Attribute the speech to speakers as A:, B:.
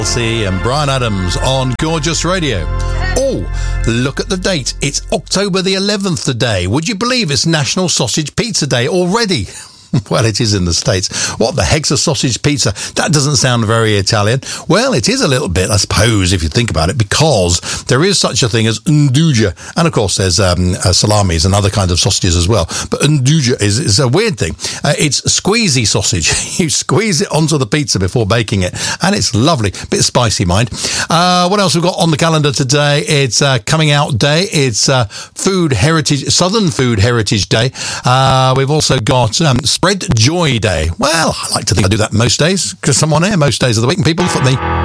A: And Brian Adams on Gorgeous Radio. Oh, look at the date. It's October the 11th today. Would you believe it's National Sausage Pizza Day already? Well, it is in the States. What the heck's a sausage pizza? That doesn't sound very Italian. Well, it is a little bit, I suppose, if you think about it, because there is such a thing as nduja. And, of course, there's salamis and other kinds of sausages as well. But nduja is a weird thing. It's squeezy sausage. You squeeze it onto the pizza before baking it. And it's lovely. Bit spicy, mind. What else we've got on the calendar today? It's Coming Out Day. It's Southern Food Heritage Day. We've also got Spread Joy Day. Well, I like to think I do that most days because I'm on air most days of the week and people look at me.